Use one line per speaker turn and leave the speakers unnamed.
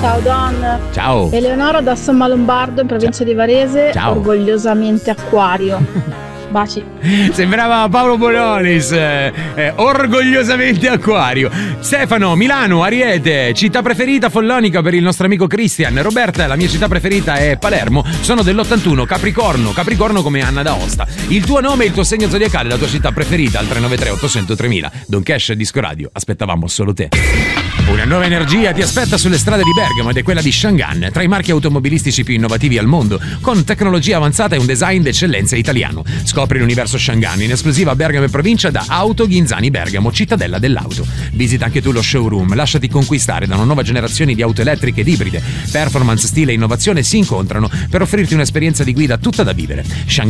Ciao Don.
Ciao.
Eleonora da Somma Lombardo in provincia di Varese.
Ciao.
Orgogliosamente acquario. Baci.
Sembrava Paolo Bonolis, orgogliosamente acquario. Stefano, Milano, Ariete, città preferita Follonica per il nostro amico Christian. Roberta, la mia città preferita è Palermo, sono dell'81, Capricorno come Anna d'Aosta. Il tuo nome e il tuo segno zodiacale, la tua città preferita al 393 800 3000. Don Cash Disco Radio, aspettavamo solo te. Una nuova energia ti aspetta sulle strade di Bergamo ed è quella di Shangan, tra i marchi automobilistici più innovativi al mondo, con tecnologia avanzata e un design d'eccellenza italiano. Scopri l'universo Shangan in esclusiva a Bergamo e provincia da Auto Ghinzani Bergamo, cittadella dell'auto. Visita anche tu lo showroom, lasciati conquistare da una nuova generazione di auto elettriche ed ibride. Performance, stile e innovazione si incontrano per offrirti un'esperienza di guida tutta da vivere. Shangan